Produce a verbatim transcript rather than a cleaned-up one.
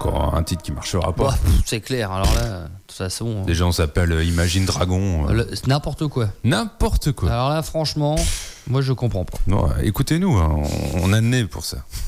encore un titre qui marchera pas. Bah, c'est clair, alors là, de toute façon. Déjà, on s'appelle Imagine Dragon. Euh, le, c'est n'importe quoi. N'importe quoi. Alors là, franchement, moi je comprends pas. Non, écoutez-nous, hein, on a le nez pour ça.